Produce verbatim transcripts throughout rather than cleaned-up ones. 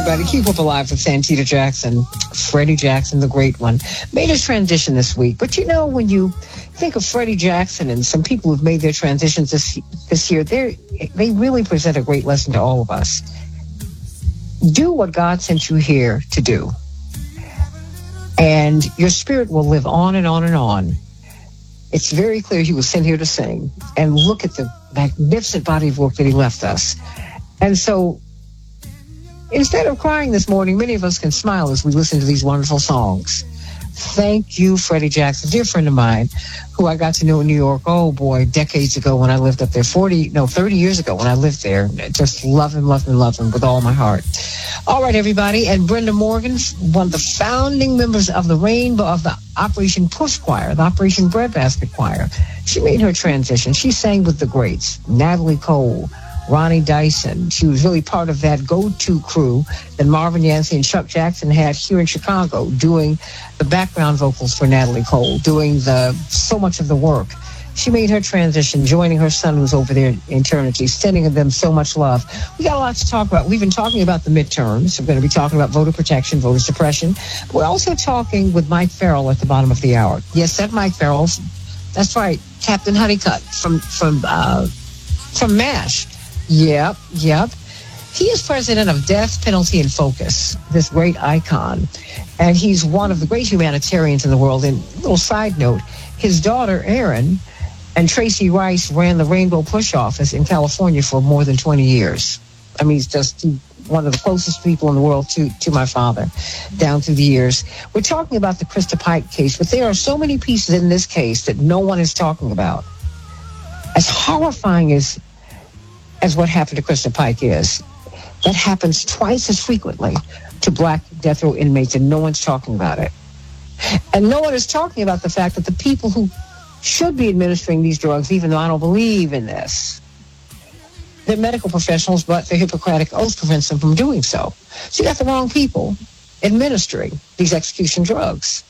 everybody. Keep Up Alive with Santita Jackson. Freddie Jackson, the great one, made his transition this week. But you know, when you think of Freddie Jackson and some people who've made their transitions this this year, they they really present a great lesson to all of us. Do what God sent you here to do, and your spirit will live on and on and on. It's very clear he was sent here to sing, and look at the magnificent body of work that he left us. And so, instead of crying this morning, many of us can smile as we listen to these wonderful songs. Thank you, Freddie Jackson, dear friend of mine, who I got to know in New York, oh boy, decades ago when I lived up there, forty, no, thirty years ago when I lived there. Just love him, love him, love him with all my heart. All right, everybody, and Brenda Morgan, one of the founding members of the Rainbow, of the Operation Push Choir, the Operation Breadbasket Choir. She made her transition. She sang with the greats, Natalie Cole, Ronnie Dyson. She was really part of that go-to crew that Marvin Yancey and Chuck Jackson had here in Chicago, doing the background vocals for Natalie Cole, doing the so much of the work. She made her transition, joining her son who's over there in eternity, sending them so much love. We got a lot to talk about. We've been talking about the midterms. We're going to be talking about voter protection, voter suppression. We're also talking with Mike Farrell at the bottom of the hour. Yes, that Mike Farrell. That's right, Captain Honeycutt from from uh, from MASH. Yep, yep. He is president of Death Penalty in Focus, this great icon. And he's one of the great humanitarians in the world. And a little side note, his daughter, Erin, and Tracy Rice ran the Rainbow Push Office in California for more than twenty years. I mean, he's just one of the closest people in the world to, to my father down through the years. We're talking about the Krista Pike case, but there are so many pieces in this case that no one is talking about. As horrifying as as what happened to Krista Pike is, that happens twice as frequently to black death row inmates, and no one's talking about it. And no one is talking about the fact that the people who should be administering these drugs, even though I don't believe in this, they're medical professionals, but their Hippocratic oath prevents them from doing so. So you got the wrong people administering these execution drugs.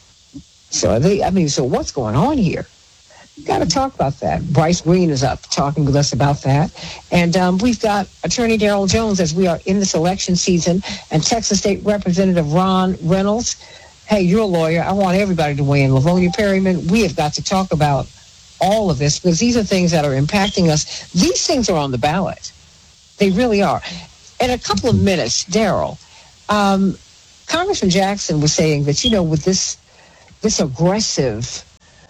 So they, I mean, so what's going on here? Got to talk about that. Bryce Green is up talking with us about that. And um, we've got Attorney Darrell Jones as we are in this election season, and Texas State Representative Ron Reynolds. Hey, you're a lawyer. I want everybody to weigh in. Livonia Perryman, we have got to talk about all of this because these are things that are impacting us. These things are on the ballot. They really are. In a couple of minutes, Darrell, um, Congressman Jackson was saying that, you know, with this this aggressive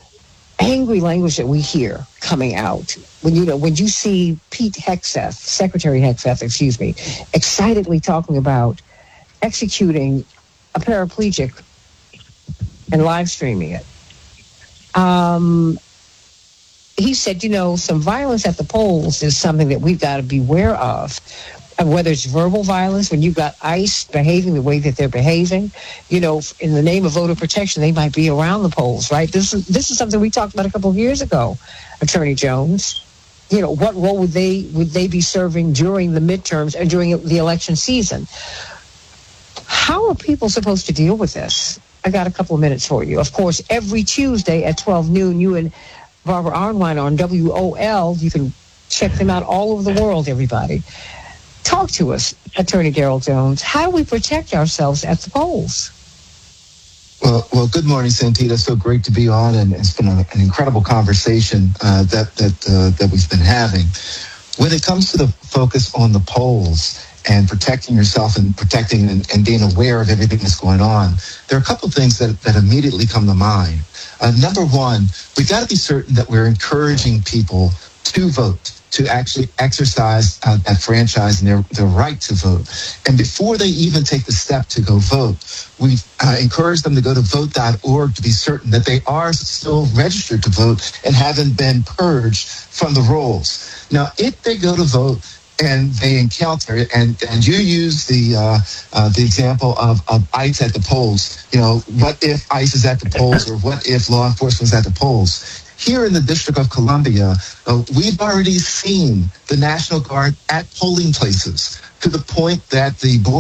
angry language that we hear coming out when you know when you see Pete Hegseth, Secretary Hegseth, excuse me, excitedly talking about executing a paraplegic and live streaming it. Um, he said, you know, some violence at the polls is something that we've got to be aware of. And whether it's verbal violence, when you've got ICE behaving the way that they're behaving, you know, in the name of voter protection, they might be around the polls, right? This is this is something we talked about a couple of years ago, Attorney Jones. You know, what role would they would they be serving during the midterms and during the election season? How are people supposed to deal with this? I got a couple of minutes for you. Of course, every Tuesday at twelve noon, you and Barbara Arnwine on W O L, you can check them out all over the world, everybody. Talk to us, Attorney Darrell Jones. How do we protect ourselves at the polls? Well, well, good morning, Santita. So great to be on, and it's been a, an incredible conversation uh, that that uh, that we've been having. When it comes to the focus on the polls and protecting yourself and protecting and, and being aware of everything that's going on, there are a couple of things that, that immediately come to mind. Uh, number one, we've got to be certain that we're encouraging people to vote, to actually exercise uh, that franchise and their, their right to vote. And before they even take the step to go vote, we uh, encourage them to go to vote dot org to be certain that they are still registered to vote and haven't been purged from the rolls. Now, if they go to vote and they encounter, and, and you use the uh, uh, the example of, of ICE at the polls, you know, what if ICE is at the polls or what if law enforcement is at the polls? Here in the District of Columbia, uh, we've already seen the National Guard at polling places to the point that the board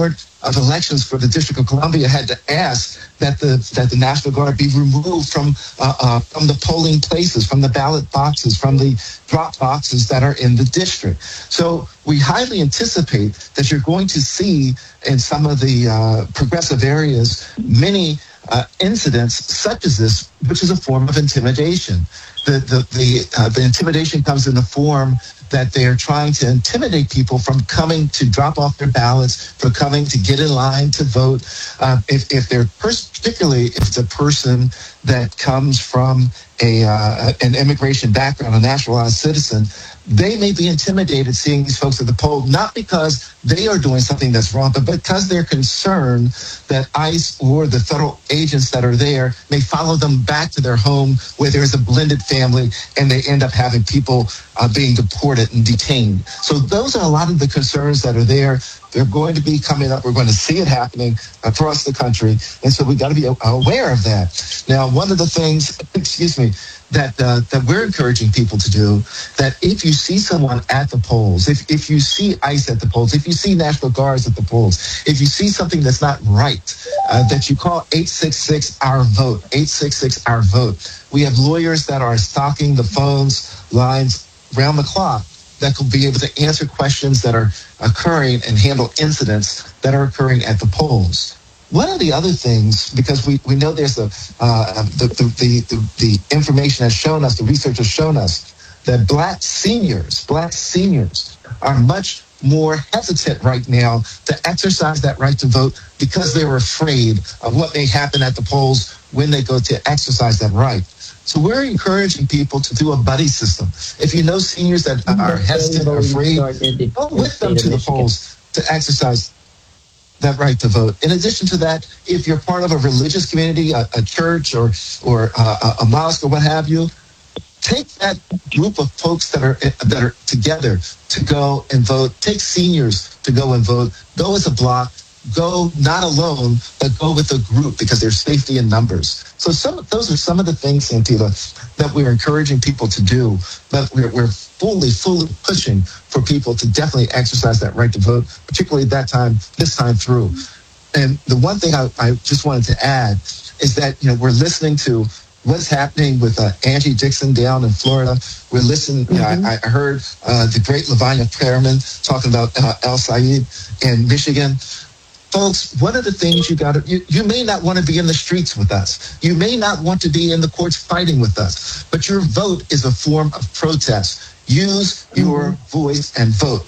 of Elections for the District of Columbia had to ask that the that the National Guard be removed from uh, uh, from the polling places, from the ballot boxes, from the drop boxes that are in the district. So we highly anticipate that you're going to see in some of the uh, progressive areas many uh, incidents such as this, which is a form of intimidation. The the the, uh, the intimidation comes in the form that they are trying to intimidate people from coming to drop off their ballots, from coming to get in line to vote. Uh, if, if they're pers- particularly if it's a person that comes from a uh, an immigration background, a naturalized citizen, they may be intimidated seeing these folks at the poll, not because they are doing something that's wrong, but because they're concerned that ICE or the federal agents that are there may follow them back to their home where there's a blended family and they end up having people uh, being deported and detained. So those are a lot of the concerns that are there. They're going to be coming up. We're going to see it happening across the country. And so we got to be aware of that. Now, one of the things, excuse me, that uh, that we're encouraging people to do, that if you see someone at the polls, if, if you see ICE at the polls, if you see National Guards at the polls, if you see something that's not right, uh, that you call eight six six, our vote, eight six six, our vote. We have lawyers that are stocking the phones, lines round the clock that will be able to answer questions that are occurring and handle incidents that are occurring at the polls. One of the other things, because we, we know there's a, uh, the, the, the, the, the information has shown us, the research has shown us that black seniors, black seniors are much more hesitant right now to exercise that right to vote because they're afraid of what may happen at the polls when they go to exercise that right. So we're encouraging people to do a buddy system. If you know seniors that are hesitant or afraid, go with them to the polls to exercise that right to vote. In addition to that, if you're part of a religious community, a, a church or or uh, a mosque or what have you, take that group of folks that are that are together to go and vote. Take seniors to go and vote. Go as a block. Go not alone, but go with a group because there's safety in numbers. So some of those are some of the things, Santita, that we're encouraging people to do. But we're, we're fully, fully pushing for people to definitely exercise that right to vote, particularly that time, this time through. And the one thing I, I just wanted to add is that, you know, we're listening to what's happening with uh, Angie Dixon down in Florida. We're listening. Mm-hmm. You know, I, I heard uh, the great Lavanya Perriman talking about uh, El Said in Michigan. Folks, one of the things you got to, you, you may not want to be in the streets with us. You may not want to be in the courts fighting with us, but your vote is a form of protest. Use your mm-hmm. voice and vote.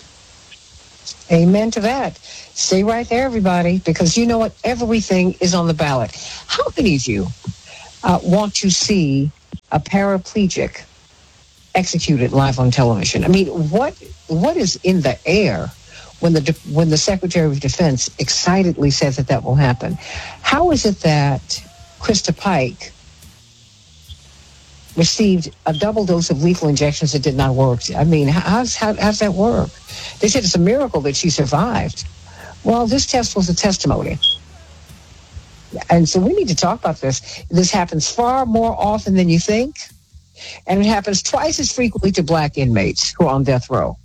Amen to that. Stay right there, everybody, because you know what? Everything is on the ballot. How many of you uh, want to see a paraplegic executed live on television? I mean, what what is in the air when the when the Secretary of Defense excitedly says that that will happen? How is it that Krista Pike received a double dose of lethal injections that did not work? I mean, how's, how, how's that work? They said it's a miracle that she survived. Well, this test was a testimony. And so we need to talk about this. This happens far more often than you think. And it happens twice as frequently to black inmates who are on death row.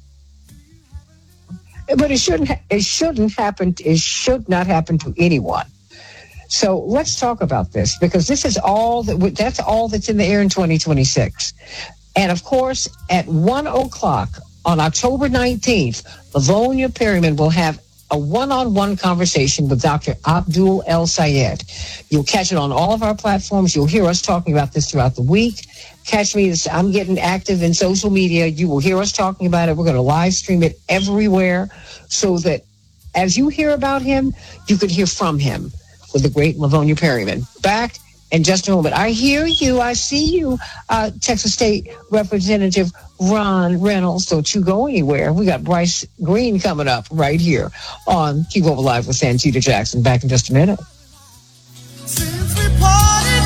But it shouldn't, it shouldn't happen, it should not happen to anyone. So let's talk about this, because this is all that, that's all that's in the air in twenty twenty-six. And of course, at one o'clock on October nineteenth, Lavonia Perriman will have a one-on-one conversation with Doctor Abdul El Sayed. You'll catch it on all of our platforms. You'll hear us talking about this throughout the week. Catch me. I'm getting active in social media. You will hear us talking about it. We're going to live stream it everywhere so that as you hear about him, you can hear from him with the great Lavonia Perriman. Back in just a moment. I hear you. I see you, uh, Texas State Representative Ron Reynolds. Don't you go anywhere. We got Bryce Green coming up right here on Keep Over Live with Santita Jackson. Back in just a minute. Since we parted,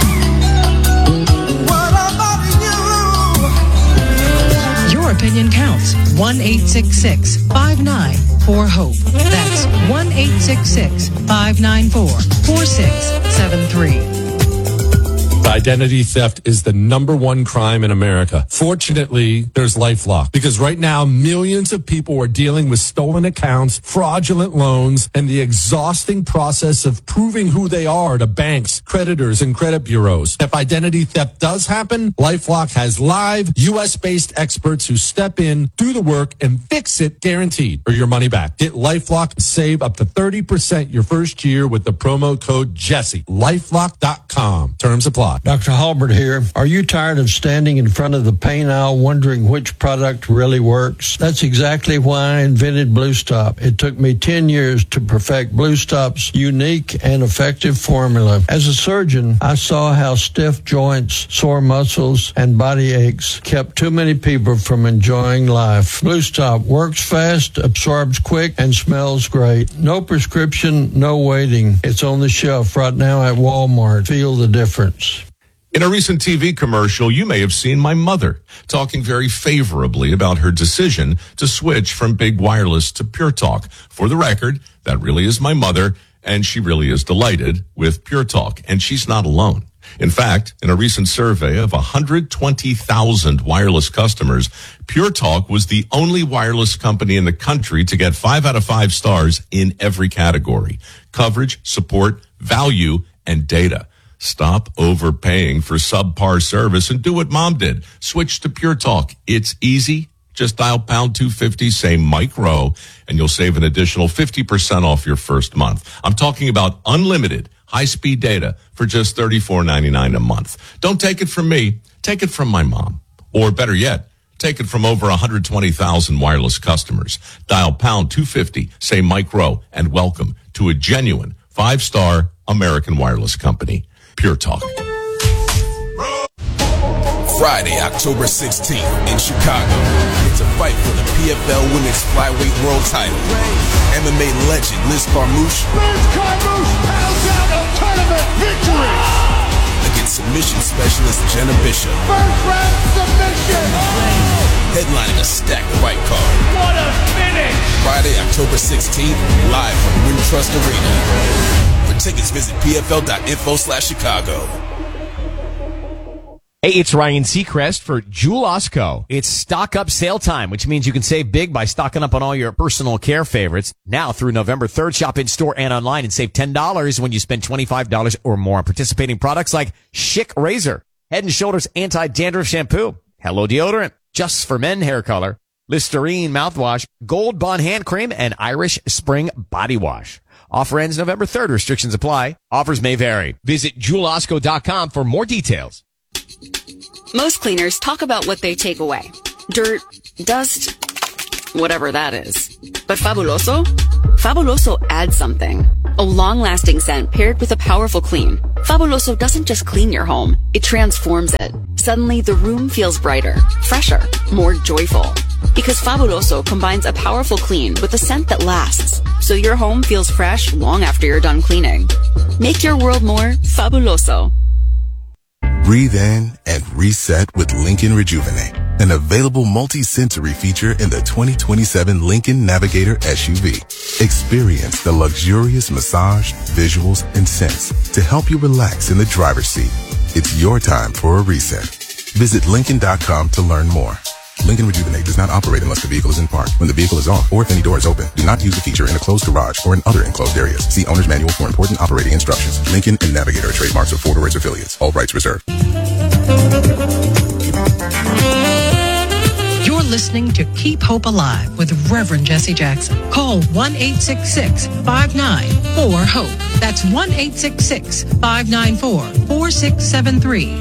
what about you? Your opinion counts. one eight six six, five nine four, HOPE. That's one eight six six, five nine four, four six seven three. Identity theft is the number one crime in America. Fortunately, there's LifeLock, because right now millions of people are dealing with stolen accounts, fraudulent loans, and the exhausting process of proving who they are to banks, creditors, and credit bureaus. If identity theft does happen, LifeLock has live U S-based experts who step in, do the work, and fix it guaranteed, or your money back. Get LifeLock and save up to thirty percent your first year with the promo code Jesse. LifeLock dot com. Terms apply. Doctor Halbert here. Are you tired of standing in front of the pain aisle wondering which product really works? That's exactly why I invented Blue Stop. It took me ten years to perfect Blue Stop's unique and effective formula. As a surgeon, I saw how stiff joints, sore muscles, and body aches kept too many people from enjoying life. Blue Stop works fast, absorbs quick, and smells great. No prescription, no waiting. It's on the shelf right now at Walmart. Feel the difference. In a recent T V commercial, you may have seen my mother talking very favorably about her decision to switch from big wireless to Pure Talk. For the record, that really is my mother, and she really is delighted with Pure Talk, and she's not alone. In fact, in a recent survey of one hundred twenty thousand wireless customers, Pure Talk was the only wireless company in the country to get five out of five stars in every category: coverage, support, value, and data. Stop overpaying for subpar service and do what Mom did. Switch to Pure Talk. It's easy. Just dial pound two fifty, say Mike Rowe, and you'll save an additional fifty percent off your first month. I'm talking about unlimited high-speed data for just thirty-four ninety-nine a month. Don't take it from me. Take it from my mom. Or better yet, take it from over one hundred twenty thousand wireless customers. Dial pound two fifty, say Mike Rowe, and welcome to a genuine five-star American wireless company. Pure Talk. Friday, October sixteenth in Chicago. It's a fight for the P F L Women's Flyweight World Title. M M A legend Liz Carmouche. Liz Carmouche pounds out a tournament victory Against submission specialist Jenna Bishop. First round submission. Headlining a stacked fight card. What a finish! Friday, October sixteenth, live from Wintrust Arena. For tickets, visit P F L dot info slash Chicago. Hey, it's Ryan Seacrest for Jewel Osco. It's stock up sale time, which means you can save big by stocking up on all your personal care favorites. Now through November third, shop in store and online and save ten dollars when you spend twenty-five dollars or more on participating products like Schick Razor, Head and Shoulders Anti-Dandruff Shampoo, Hello Deodorant, Just for Men Hair Color, Listerine Mouthwash, Gold Bond Hand Cream, and Irish Spring Body Wash. Offer ends November third. Restrictions apply. Offers may vary. Visit Jewel Osco dot com for more details. Most cleaners talk about what they take away. Dirt, dust, whatever that is. But Fabuloso? Fabuloso adds something. A long-lasting scent paired with a powerful clean. Fabuloso doesn't just clean your home, it transforms it. Suddenly, the room feels brighter, fresher, more joyful. Because Fabuloso combines a powerful clean with a scent that lasts, so your home feels fresh long after you're done cleaning. Make your world more Fabuloso. Breathe in and reset with Lincoln Rejuvenate, an available multi-sensory feature in the twenty twenty-seven Lincoln Navigator S U V. Experience the luxurious massage, visuals, and scents to help you relax in the driver's seat. It's your time for a reset. Visit Lincoln dot com to learn more. Lincoln Rejuvenate does not operate unless the vehicle is in park. When the vehicle is off or if any door is open, do not use the feature in a closed garage or in other enclosed areas. See owner's manual for important operating instructions. Lincoln and Navigator are trademarks of Ford or its affiliates. All rights reserved. You're listening to Keep Hope Alive with Reverend Jesse Jackson. Call one eight six six, five nine four, HOPE. That's one eight six six, five nine four, four six seven three.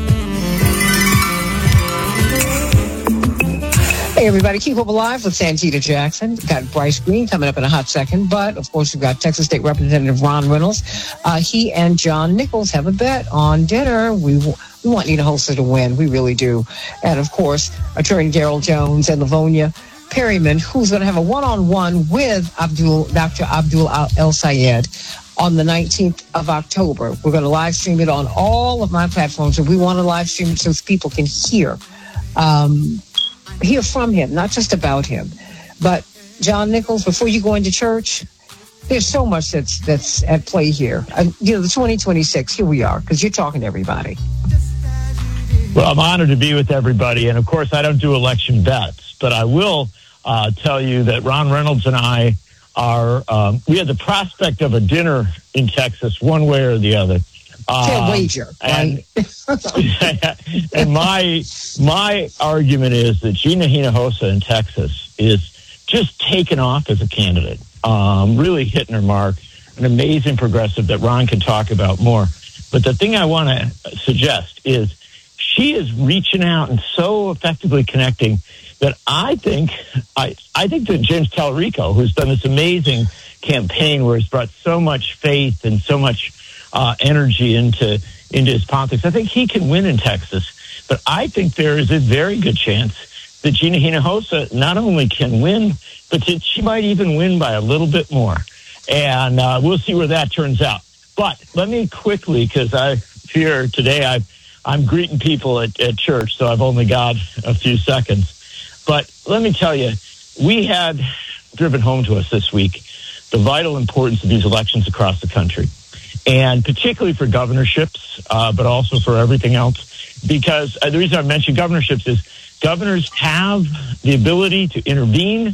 Hey, everybody, Keep Hope Alive with Santita Jackson. We've got Bryce Green coming up in a hot second. But, of course, we've got Texas State Representative Ron Reynolds. Uh, he and John Nichols have a bet on dinner. We, we want Nina Holster to win. We really do. And, of course, Attorney Daryl Jones and Livonia Perryman, who's going to have a one-on-one with Abdul, Doctor Abdul El Sayed on the nineteenth of October. We're going to live stream it on all of my platforms. And we want to live stream it so people can hear um hear from him, not just about him. But John Nichols, before you go into church, there's so much that's that's at play here. Uh, you know, the twenty twenty-six, here we are, because you're talking to everybody. Well, I'm honored to be with everybody. And, of course, I don't do election bets, but I will uh, tell you that Ron Reynolds and I are, um, we had the prospect of a dinner in Texas one way or the other. Can't um, wager, right? And, and my my argument is that Gina Hinojosa in Texas is just taken off as a candidate, um, really hitting her mark, an amazing progressive that Ron can talk about more. But the thing I want to suggest is she is reaching out and so effectively connecting that I think I I think that James Tallarico, who's done this amazing campaign where he's brought so much faith and so much uh, energy into into his politics, I think he can win in Texas. But I think there is a very good chance that Gina Hinojosa not only can win, but that she might even win by a little bit more. And uh, we'll see where that turns out. But let me quickly, because I fear today I've I'm greeting people at, at church, so I've only got a few seconds. But let me tell you, we had driven home to us this week the vital importance of these elections across the country, and particularly for governorships, uh, but also for everything else. Because uh, the reason I mentioned governorships is governors have the ability to intervene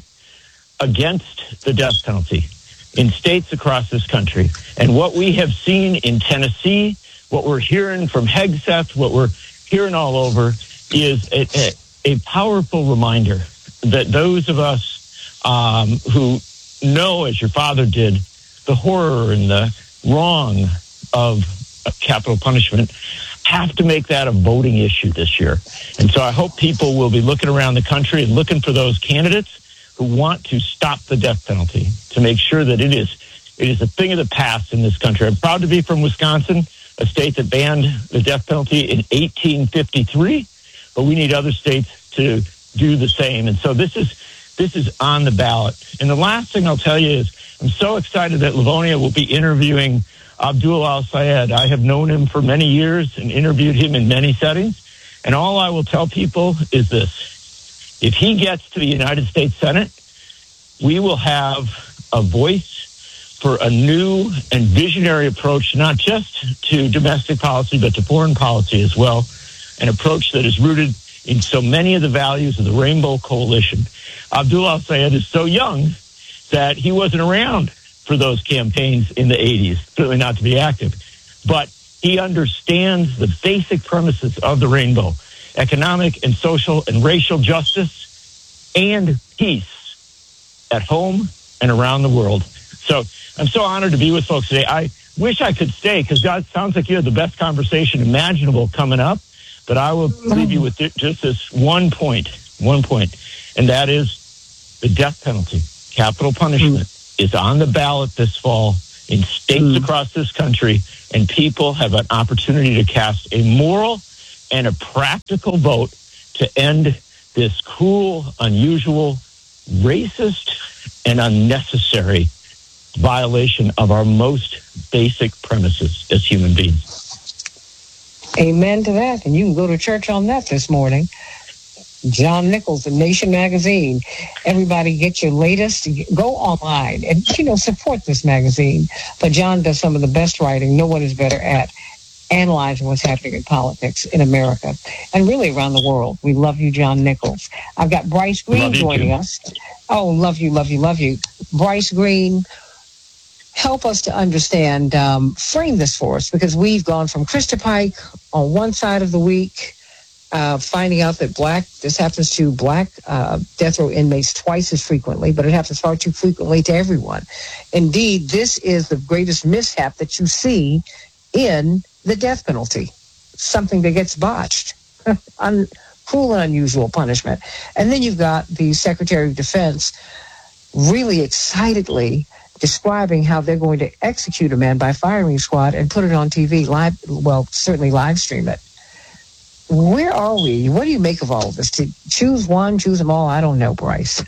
against the death penalty in states across this country. And what we have seen in Tennessee, what we're hearing from Hegseth, what we're hearing all over is a, a, a powerful reminder that those of us um, who know, as your father did, the horror and the wrong of, of capital punishment have to make that a voting issue this year. And so I hope people will be looking around the country and looking for those candidates who want to stop the death penalty, to make sure that it is it is a thing of the past in this country. I'm proud to be from Wisconsin, a state that banned the death penalty in eighteen fifty-three, but we need other states to do the same. And so this is this is on the ballot. And the last thing I'll tell you is I'm so excited that Livonia will be interviewing Abdul Al-Sayed. I have known him for many years and interviewed him in many settings. And all I will tell people is this. If he gets to the United States Senate, we will have a voice for a new and visionary approach, not just to domestic policy, but to foreign policy as well, an approach that is rooted in so many of the values of the Rainbow Coalition. Abdul Al-Sayed is so young that he wasn't around for those campaigns in the eighties, certainly not to be active. But he understands the basic premises of the rainbow: economic and social and racial justice and peace at home and around the world. So I'm so honored to be with folks today. I wish I could stay because God, sounds like you have the best conversation imaginable coming up. But I will leave you with just this one point, one point, and that is the death penalty. Capital punishment mm. is on the ballot this fall in states mm. across this country, and people have an opportunity to cast a moral and a practical vote to end this cruel, unusual, racist, and unnecessary violation of our most basic premises as human beings. Amen to that. And you can go to church on that this morning. John Nichols of Nation Magazine. Everybody get your latest. Go online and, you know, support this magazine. But John does some of the best writing. No one is better at analyzing what's happening in politics in America and really around the world. We love you, John Nichols. I've got Bryce Green joining us. Oh, love you, love you, love you. Bryce Green, help us to understand, um, frame this for us, because we've gone from Krista Pike on one side of the week, uh, finding out that black, this happens to black uh, death row inmates twice as frequently, but it happens far too frequently to everyone. Indeed, this is the greatest mishap that you see in the death penalty, something that gets botched, Un- cruel and unusual punishment. And then you've got the Secretary of Defense really excitedly describing how they're going to execute a man by firing squad and put it on T V, live, well, certainly live stream it. Where are we? What do you make of all of this? To choose one, choose them all? I don't know, Bryce.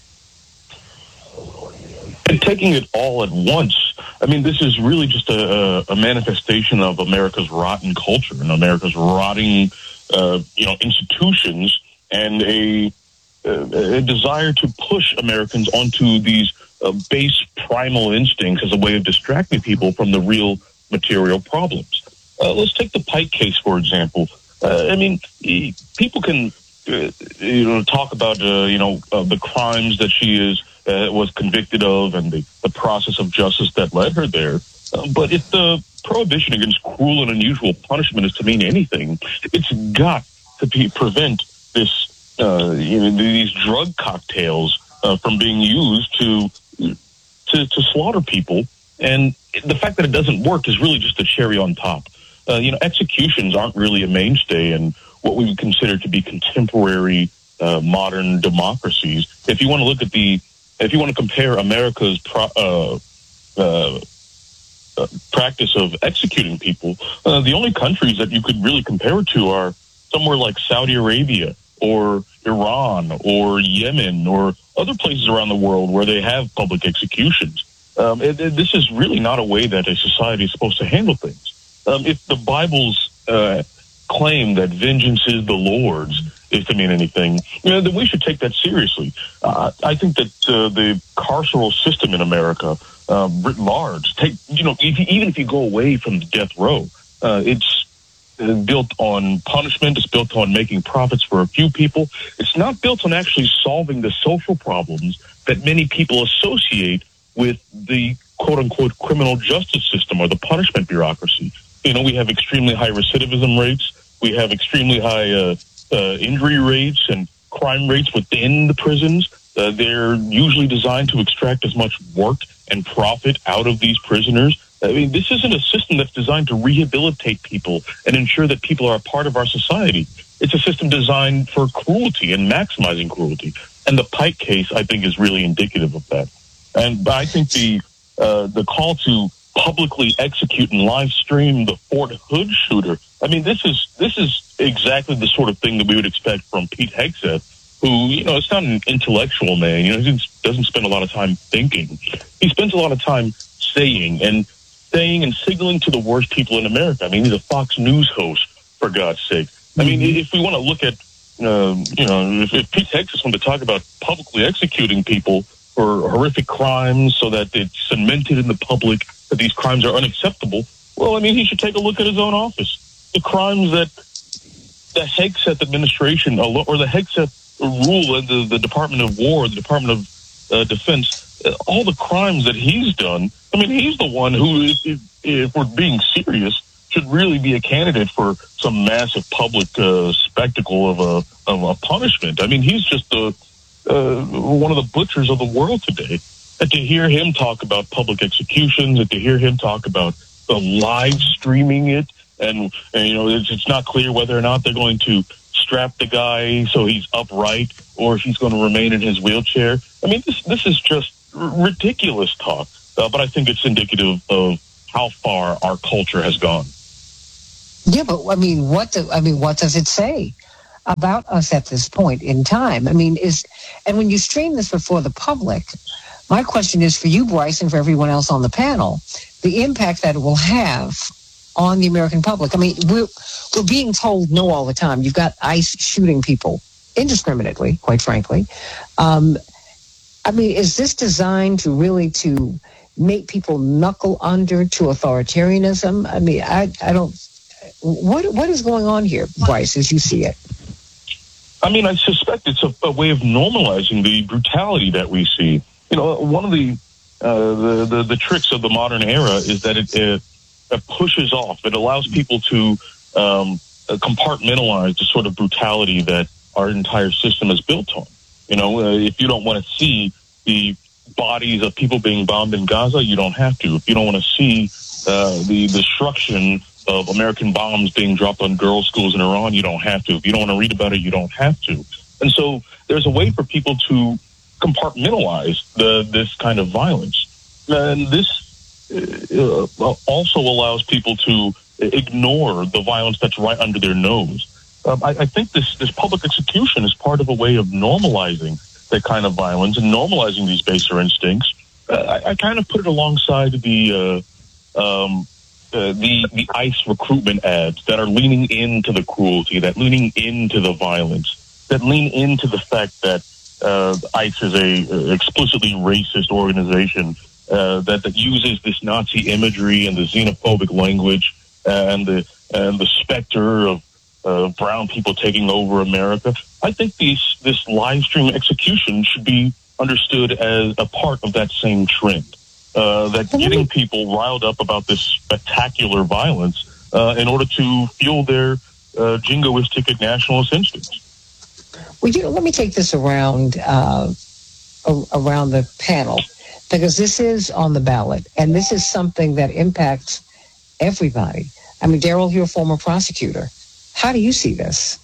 And taking it all at once. I mean, this is really just a, a manifestation of America's rotten culture and America's rotting, uh, you know, institutions, and a, a desire to push Americans onto these uh, base primal instincts as a way of distracting people from the real material problems. Uh, let's take the Pike case, for example. Uh, I mean, people can, uh, you know, talk about, uh, you know, uh, the crimes that she is uh, was convicted of and the, the process of justice that led her there. Uh, but if the prohibition against cruel and unusual punishment is to mean anything, it's got to be, prevent this, uh, you know, these drug cocktails uh, from being used to, to to slaughter people. And the fact that it doesn't work is really just a cherry on top. Uh, you know, executions aren't really a mainstay in what we would consider to be contemporary uh, modern democracies. If you want to look at the, if you want to compare America's pro, uh, uh, uh, practice of executing people, uh, the only countries that you could really compare it to are somewhere like Saudi Arabia or Iran or Yemen or other places around the world where they have public executions. Um, it, it, this is really not a way that a society is supposed to handle things. Um, if the Bible's uh, claim that vengeance is the Lord's is to mean anything, you know, then we should take that seriously. Uh, I think that uh, the carceral system in America, uh, writ large, take you know, if you, even if you go away from the death row, uh, it's built on punishment. It's built on making profits for a few people. It's not built on actually solving the social problems that many people associate with the quote-unquote criminal justice system or the punishment bureaucracy. You know, we have extremely high recidivism rates. We have extremely high uh, uh, injury rates and crime rates within the prisons. Uh, they're usually designed to extract as much work and profit out of these prisoners. I mean, this isn't a system that's designed to rehabilitate people and ensure that people are a part of our society. It's a system designed for cruelty and maximizing cruelty. And the Pike case, I think, is really indicative of that. And I think the uh, the call to publicly execute and live stream the Fort Hood shooter, I mean, this is this is exactly the sort of thing that we would expect from Pete Hegseth, who, you know, it's not an intellectual man. You know, he doesn't spend a lot of time thinking. He spends a lot of time saying and saying and signaling to the worst people in America. I mean, he's a Fox News host, for God's sake. I mean, mm-hmm. if we want to look at, um, you know, if, if Pete Hegseth wanted to talk about publicly executing people for horrific crimes so that it's cemented in the public that these crimes are unacceptable, well, I mean, he should take a look at his own office. The crimes that the Hegseth administration or the Hegseth rule in the, the Department of War, the Department of uh, Defense, uh, all the crimes that he's done, I mean, he's the one who, if, if, if we're being serious, should really be a candidate for some massive public uh, spectacle of a of a punishment. I mean, he's just the uh, one of the butchers of the world today. And to hear him talk about public executions, and to hear him talk about the live streaming it, and, and you know, it's, it's not clear whether or not they're going to strap the guy so he's upright or if he's going to remain in his wheelchair. I mean, this this is just r- ridiculous talk. Uh, but I think it's indicative of how far our culture has gone. Yeah, but I mean, what do, I mean, what does it say about us at this point in time? I mean, is and when you stream this before the public, my question is for you, Bryce, and for everyone else on the panel, the impact that it will have on the American public. I mean, we're we're being told no all the time. You've got ICE shooting people indiscriminately, quite frankly. Um, I mean, is this designed to really to make people knuckle under to authoritarianism? I mean, I I don't. What what is going on here, Bryce, as you see it? I mean, I suspect it's a, a way of normalizing the brutality that we see. You know, one of the uh, the, the the tricks of the modern era is that it, it, it pushes off. It allows people to um, compartmentalize the sort of brutality that our entire system is built on. You know, uh, if you don't want to see the bodies of people being bombed in Gaza, you don't have to. If you don't want to see uh, the destruction of American bombs being dropped on girls' schools in Iran, you don't have to. If you don't want to read about it, you don't have to. And so there's a way for people to compartmentalize the, this kind of violence. And this uh, also allows people to ignore the violence that's right under their nose. Um, I, I think this, this public execution is part of a way of normalizing that kind of violence and normalizing these baser instincts. Uh, I, I kind of put it alongside the uh, um, uh, the the ICE recruitment ads that are leaning into the cruelty, that leaning into the violence, that lean into the fact that uh, ICE is a uh, explicitly racist organization uh, that that uses this Nazi imagery and the xenophobic language and the and the specter of uh, brown people taking over America. I think these, this live stream execution should be understood as a part of that same trend. Uh, that getting people riled up about this spectacular violence uh, in order to fuel their uh, jingoistic and nationalist instincts. Well, you know, let me take this around uh, around the panel, because this is on the ballot, and this is something that impacts everybody. I mean, Daryl, you're a former prosecutor. How do you see this?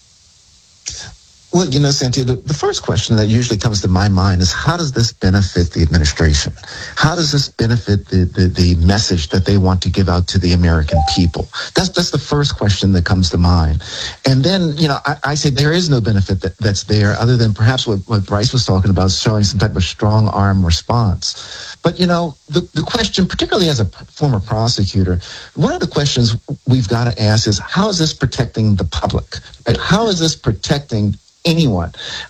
Well, you know, Cynthia, the, the first question that usually comes to my mind is, how does this benefit the administration? How does this benefit the, the, the message that they want to give out to the American people? That's that's the first question that comes to mind. And then, you know, I, I say there is no benefit that, that's there other than perhaps what, what Bryce was talking about, showing some type of strong arm response. But, you know, the, the question, particularly as a former prosecutor, one of the questions we've got to ask is, how is this protecting the public? Right? How is this protecting anyone?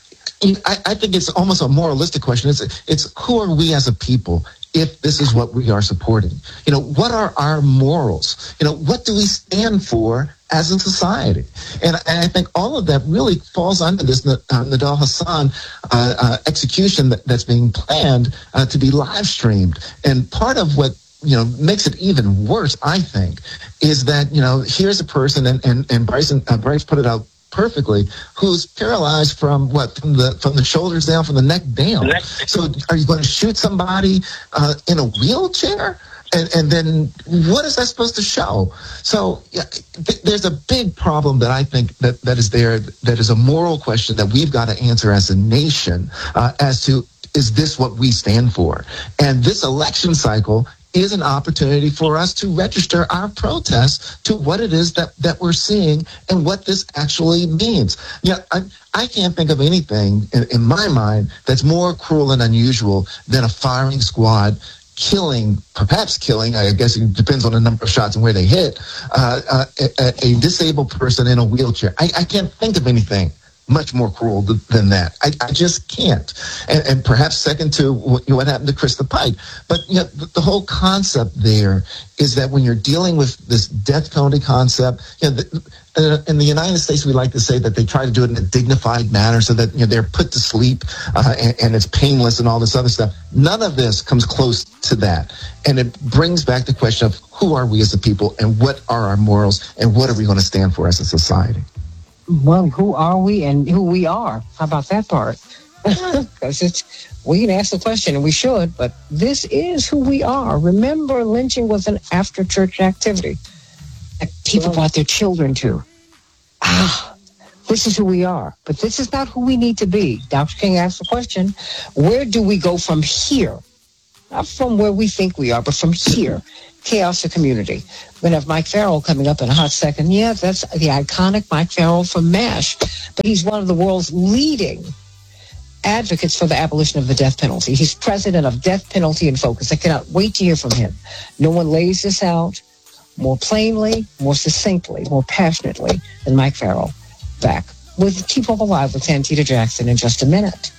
I, I think it's almost a moralistic question. It's, it's who are we as a people if this is what we are supporting? You know, what are our morals? You know, what do we stand for as a society? And, and I think all of that really falls under this uh, Nidal Hasan uh, uh, execution that, that's being planned uh, to be live streamed. And part of what, you know, makes it even worse, I think, is that, you know, here's a person, and, and, and Bryson, uh, Bryce put it out perfectly, who's paralyzed from what, from the from the shoulders down, from the neck down. So are you going to shoot somebody uh, in a wheelchair? And, and then what is that supposed to show? So yeah, th- there's a big problem that I think that, that is there, that is a moral question that we've got to answer as a nation uh, as to, is this what we stand for? And this election cycle is an opportunity for us to register our protests to what it is that, that we're seeing and what this actually means. Yeah, I, I can't think of anything in, in my mind that's more cruel and unusual than a firing squad killing, perhaps killing, I guess it depends on the number of shots and where they hit, uh, uh, a, a disabled person in a wheelchair. I, I can't think of anything much more cruel th- than that. I, I just can't. And, and perhaps second to what, what happened to Krista Pike. But you know, the, the whole concept there is that when you're dealing with this death penalty concept, you know, the, uh, in the United States, we like to say that they try to do it in a dignified manner so that, you know, they're put to sleep uh, and, and it's painless and all this other stuff. None of this comes close to that. And it brings back the question of who are we as a people and what are our morals and what are we going to stand for as a society? Well, who are we and who we are? How about that part? Because it's, we can ask the question, and we should, but this is who we are. Remember, lynching was an after-church activity that people brought their children to. Ah, this is who we are. But this is not who we need to be. Doctor King asked the question, where do we go from here? Not from where we think we are, but from here. Chaos or community. We're going to have Mike Farrell coming up in a hot second. Yeah, that's the iconic Mike Farrell from MASH. But he's one of the world's leading advocates for the abolition of the death penalty. He's president of Death Penalty in Focus. I cannot wait to hear from him. No one lays this out more plainly, more succinctly, more passionately than Mike Farrell. Back with Keep Hope Alive with Santita Jackson in just a minute.